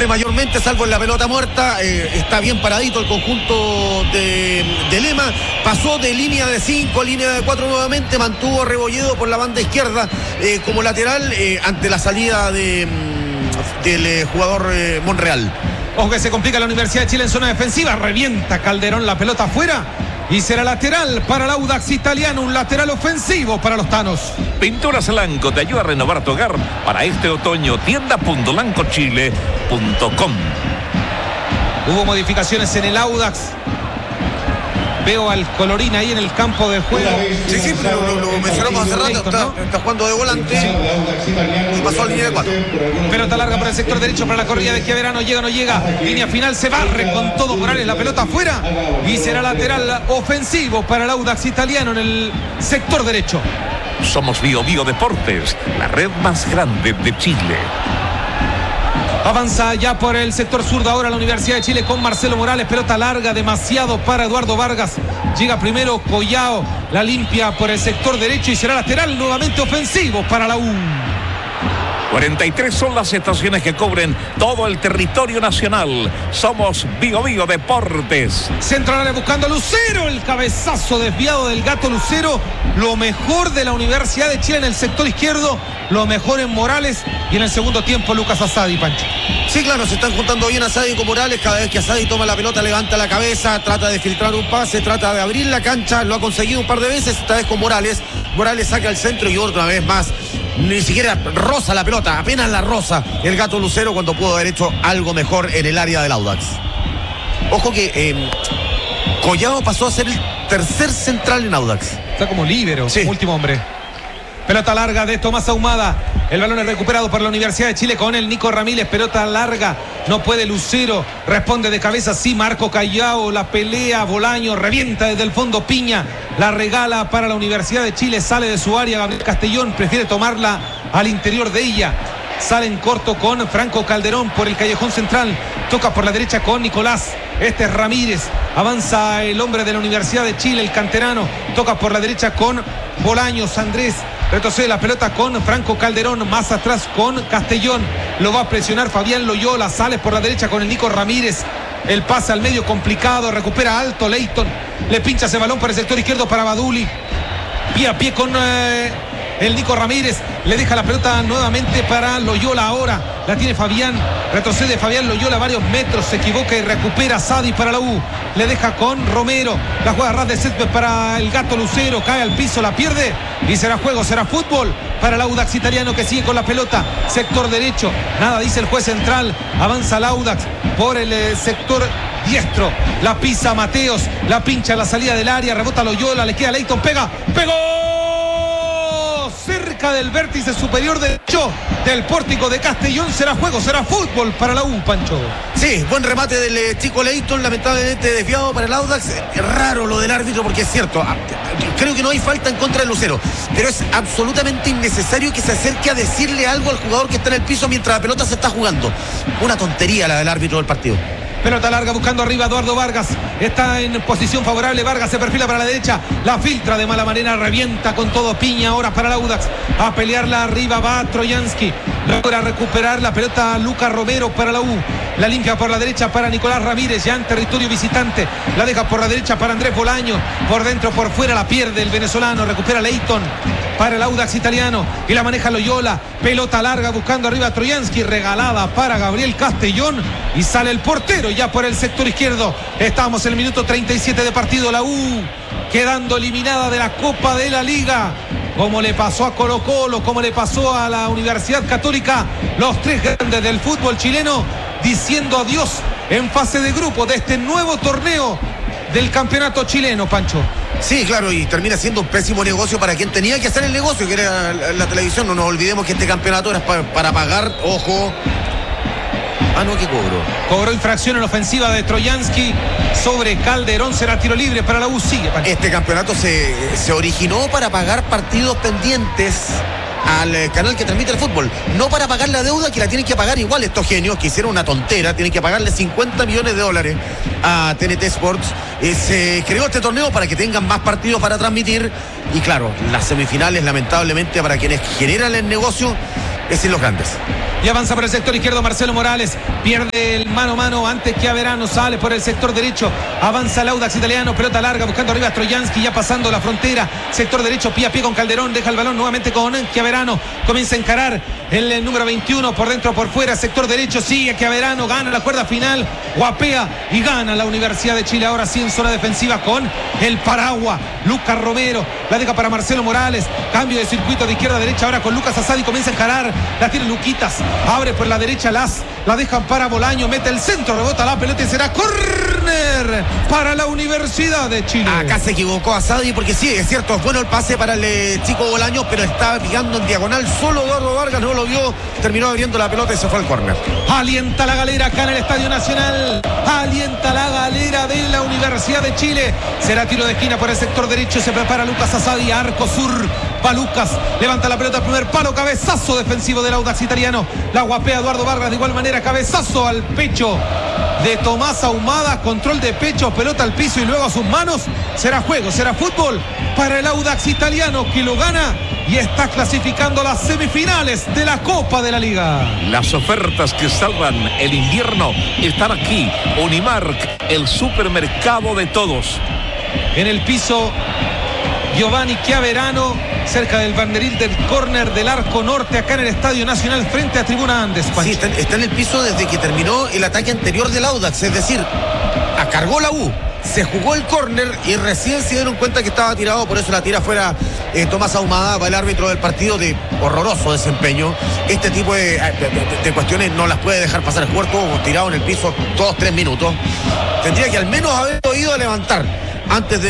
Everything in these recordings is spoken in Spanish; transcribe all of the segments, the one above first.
sufre mayormente, salvo en la pelota muerta. Está bien paradito el conjunto de Lema. Pasó de línea de 5 a línea de 4 nuevamente. Mantuvo a Rebolledo por la banda izquierda como lateral ante la salida del jugador Monreal. Ojo que se complica la Universidad de Chile en zona defensiva. Revienta Calderón la pelota afuera. Y será lateral para el Audax Italiano, un lateral ofensivo para los tanos. Pinturas Lanco te ayuda a renovar tu hogar para este otoño. Tienda.lancochile.com. Hubo modificaciones en el Audax. Veo al Colorín ahí en el campo de juego. Sí, lo mencionamos hace rato. Está jugando de volante y pasó a línea de 4. Pelota larga por el sector derecho para la corrida de Chiaverano. Llega, no llega. Línea final, se barre con todo Morales. La pelota afuera. Y será lateral ofensivo para el Audax Italiano en el sector derecho. Somos Bio Deportes, la red más grande de Chile. Avanza ya por el sector zurdo ahora la Universidad de Chile con Marcelo Morales. Pelota larga, demasiado para Eduardo Vargas. Llega primero Collao, la limpia por el sector derecho y será lateral nuevamente ofensivo para la U. 43 son las estaciones que cubren todo el territorio nacional. Somos Bio Deportes. Central buscando a Lucero, el cabezazo desviado del Gato Lucero. Lo mejor de la Universidad de Chile en el sector izquierdo, lo mejor en Morales y en el segundo tiempo Lucas Asadi, Pancho. Sí, claro, se están juntando bien Asadi con Morales. Cada vez que Asadi toma la pelota, levanta la cabeza, trata de filtrar un pase, trata de abrir la cancha. Lo ha conseguido un par de veces, esta vez con Morales. Morales saca el centro y otra vez más. Ni siquiera roza la pelota, apenas la roza el Gato Lucero cuando pudo haber hecho algo mejor en el área del Audax. Ojo que Collao pasó a ser el tercer central en Audax. Está como líbero, sí. Como último hombre. Pelota larga de Tomás Ahumada. El balón es recuperado por la Universidad de Chile con el Nico Ramírez. Pelota larga. No puede Lucero. Responde de cabeza. Sí, Marco Callao. La pelea. Bolaño. Revienta desde el fondo. Piña. La regala para la Universidad de Chile. Sale de su área. Gabriel Castellón prefiere tomarla al interior de ella. Sale en corto con Franco Calderón por el callejón central. Toca por la derecha con Nicolás. Este es Ramírez. Avanza el hombre de la Universidad de Chile, el canterano. Toca por la derecha con Bolaños. Andrés retrocede la pelota con Franco Calderón. Más atrás con Castellón. Lo va a presionar Fabián Loyola. Sale por la derecha con el Nico Ramírez. El pase al medio complicado. Recupera alto Leighton. Le pincha ese balón para el sector izquierdo para Baduli. Pie a pie con el Nico Ramírez. Le deja la pelota nuevamente para Loyola ahora. La tiene Fabián. Retrocede Fabián Loyola varios metros. Se equivoca y recupera Sadi para la U. Le deja con Romero. La juega ras de césped para el Gato Lucero. Cae al piso, la pierde. Y será juego, será fútbol para el Audax Italiano que sigue con la pelota. Sector derecho. Nada dice el juez central. Avanza el Audax por el sector diestro. La pisa Mateos. La pincha a la salida del área. Rebota Loyola. Le queda Leighton. Pega. ¡Pegó! Cerca del vértice superior derecho del pórtico de Castellón. Será juego, será fútbol para la U, Pancho. Sí, buen remate del chico Leighton, lamentablemente desviado para el Audax. Raro lo del árbitro porque es cierto, creo que no hay falta en contra del Lucero, pero es absolutamente innecesario que se acerque a decirle algo al jugador que está en el piso mientras la pelota se está jugando. Una tontería la del árbitro del partido. Pelota larga buscando arriba Eduardo Vargas. Está en posición favorable. Vargas se perfila para la derecha. La filtra de mala manera. Revienta con todo Piña ahora para el Audax. A pelearla arriba va Troyansky. Logra recuperar la pelota Lucas Romero para la U. La limpia por la derecha para Nicolás Ramírez. Ya en territorio visitante. La deja por la derecha para Andrés Bolaño. Por dentro, por fuera la pierde el venezolano. Recupera Leighton para el Audax Italiano. Y la maneja Loyola. Pelota larga buscando arriba a Troyansky. Regalada para Gabriel Castellón. Y sale el portero ya por el sector izquierdo. Estamos en el minuto 37 de partido. La U quedando eliminada de la Copa de la Liga, como le pasó a Colo Colo, como le pasó a la Universidad Católica. Los tres grandes del fútbol chileno diciendo adiós en fase de grupo de este nuevo torneo del campeonato chileno, Pancho. Sí, claro, y termina siendo un pésimo negocio para quien tenía que hacer el negocio, que era la televisión. No nos olvidemos que este campeonato era para pagar, ojo. Ah, no, que cobró infracción en ofensiva de Troyansky sobre Calderón. Será tiro libre para la U. Sigue, Pancho. Este campeonato se originó para pagar partidos pendientes al canal que transmite el fútbol, no para pagar la deuda que la tienen que pagar igual estos genios que hicieron una tontera. Tienen que pagarle $50 millones a TNT Sports. Se creó este torneo para que tengan más partidos para transmitir, y claro, las semifinales lamentablemente para quienes generan el negocio es en los grandes. Y avanza por el sector izquierdo Marcelo Morales. Pierde el mano a mano antes que Averano. Sale por el sector derecho. Avanza el Audax italiano. Pelota larga buscando arriba a Trojansky. Ya pasando la frontera. Sector derecho. Pie a pie con Calderón. Deja el balón nuevamente con Chiaverano. Comienza a encarar el número 21. Por dentro, por fuera. Sector derecho. Sigue Chiaverano. Gana la cuerda final. Guapea y gana la Universidad de Chile. Ahora sí en zona defensiva con el Paragua. Lucas Romero. La deja para Marcelo Morales. Cambio de circuito de izquierda a derecha. Ahora con Lucas Asadi. Comienza a encarar. La tiene Luquitas. Abre por la derecha la dejan para Bolaño, mete el centro, rebota la pelota y será córner para la Universidad de Chile. Acá se equivocó Asadi porque sí, es cierto, es bueno el pase para el chico Bolaño, pero estaba picando en diagonal, solo Eduardo Vargas no lo vio, terminó abriendo la pelota y se fue al córner. Alienta la galera acá en el Estadio Nacional, alienta la galera de la Universidad de Chile. Será tiro de esquina por el sector derecho, se prepara Lucas Asadi, arco sur, va Lucas, levanta la pelota al primer palo, cabezazo defensivo del Audax italiano, la guapea Eduardo Vargas de igual manera, cabezazo al pecho de Tomás Ahumada, control de pecho, pelota al piso y luego a sus manos. Será juego, será fútbol para el Audax italiano que lo gana y está clasificando a las semifinales de la Copa de la Liga. Las ofertas que salvan el invierno están aquí. Unimark, el supermercado de todos. En el piso Giovanni Chiaverano, cerca del banderil del córner del arco norte, acá en el Estadio Nacional, frente a Tribuna Andes. Sí, está en el piso desde que terminó el ataque anterior del Audax, es decir, cargó la U, se jugó el córner y recién se dieron cuenta que estaba tirado, por eso la tira fuera Tomás Ahumada, va el árbitro del partido de horroroso desempeño. Este tipo de cuestiones no las puede dejar pasar. El jugador estuvo tirado en el piso 2-3 minutos. Tendría que al menos haber ido a levantar antes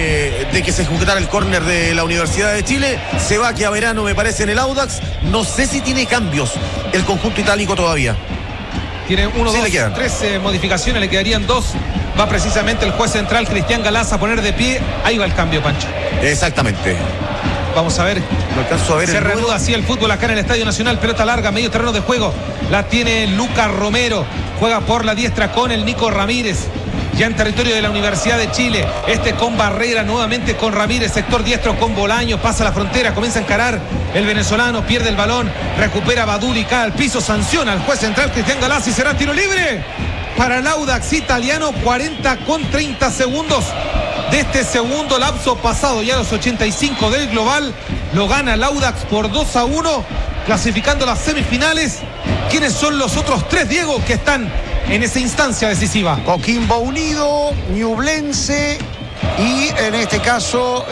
de que se ejecutara el córner de la Universidad de Chile. Se va Chiaverano, me parece, en el Audax. No sé si tiene cambios el conjunto itálico todavía. Tiene 1, 2, 3 modificaciones, le quedarían 2. Va precisamente el juez central Cristian Galaz a poner de pie. Ahí va el cambio, Pancho. Exactamente. Vamos a ver. No alcanzo a ver. Se reanuda así el fútbol acá en el Estadio Nacional. Pelota larga, medio terreno de juego. La tiene Lucas Romero. Juega por la diestra con el Nico Ramírez. Ya en territorio de la Universidad de Chile, con Barrera, nuevamente con Ramírez, sector diestro con Bolaño, pasa la frontera, comienza a encarar el venezolano, pierde el balón, recupera Baduli, cae al piso, sanciona al juez central Cristian Galaz y será tiro libre para el Audax italiano. 40 con 30 segundos de este segundo lapso, pasado ya los 85 del global, lo gana el Audax por 2-1, clasificando las semifinales. ¿Quiénes son los otros 3, Diego, que están en esa instancia decisiva? Coquimbo Unido, Ñublense y en este caso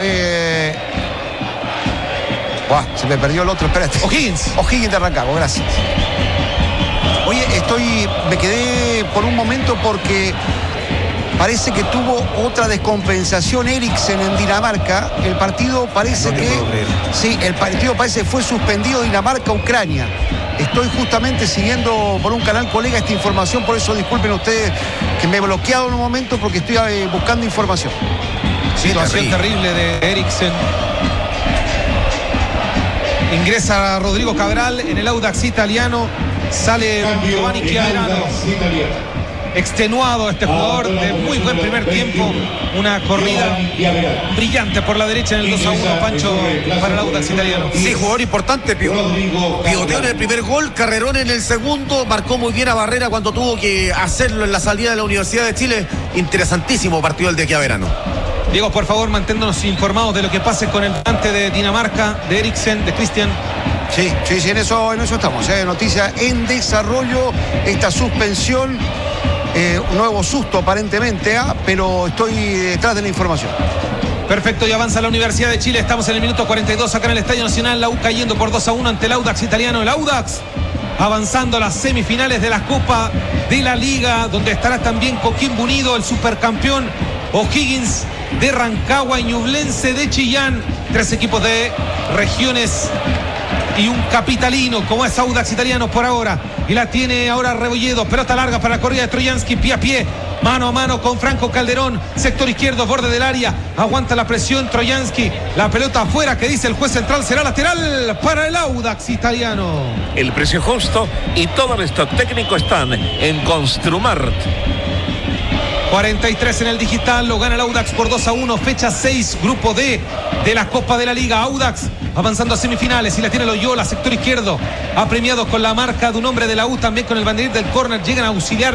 se me perdió el otro, espérate. O'Higgins de Rancagua, gracias. Oye, me quedé por un momento porque parece que tuvo otra descompensación Eriksen en Dinamarca. El partido parece fue suspendido Dinamarca-Ucrania. Estoy justamente siguiendo por un canal colega esta información, por eso disculpen ustedes que me he bloqueado en un momento porque estoy buscando información. Situación terrible de Eriksen. Ingresa Rodrigo Cabral en el Audax italiano. Sale Giovanni Chiaverano. Extenuado este jugador de muy buen primer tiempo. Una corrida brillante por la derecha en el 2-1, Pancho, para el Audax italiano. Sí, jugador importante. Pivoteo en el primer gol, carrerón en el segundo. Marcó muy bien a Barrera cuando tuvo que hacerlo en la salida de la Universidad de Chile. Interesantísimo partido el de Chiaverano. Diego, por favor, manténnos informados de lo que pase con el volante de Dinamarca, de Eriksen, de Christian. Sí, en eso estamos. Noticia en desarrollo, esta suspensión. Un nuevo susto aparentemente, pero estoy detrás de la información. Perfecto, y avanza la Universidad de Chile. Estamos en el minuto 42 acá en el Estadio Nacional. La U cayendo por 2-1 ante el Audax italiano. El Audax avanzando a las semifinales de la Copa de la Liga, donde estará también Coquimbo Unido, el supercampeón, O'Higgins de Rancagua y Ñublense de Chillán. 3 equipos de regiones y un capitalino como es Audax italiano por ahora. Y la tiene ahora Rebolledo. Pelota larga para la corrida de Trojansky, pie a pie, mano a mano con Franco Calderón. Sector izquierdo, borde del área. Aguanta la presión Trojansky. La pelota afuera, que dice el juez central, será lateral para el Audax italiano. El precio justo y todo el stock técnico están en Construmart. 43 en el digital, lo gana el Audax por 2-1, fecha 6, grupo D de la Copa de la Liga. Audax avanzando a semifinales y la tiene Loyola, sector izquierdo, apremiados con la marca de un hombre de la U, también con el banderín del córner, llegan a auxiliar